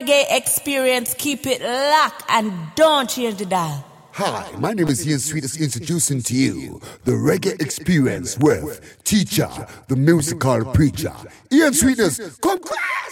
reggae experience. Keep it locked and don't change the dial. Hi, my name is Ian Sweetest, introducing to you the Reggae Experience with Teacher, the musical preacher. Ian Sweetest, come crack!